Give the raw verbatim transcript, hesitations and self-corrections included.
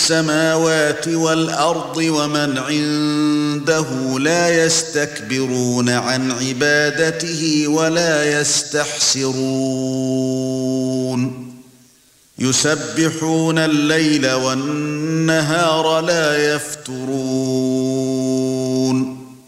السماوات والأرض ومن عنده لا يستكبرون عن عبادته ولا يستحسرون يسبحون الليل والنهار لا يفترون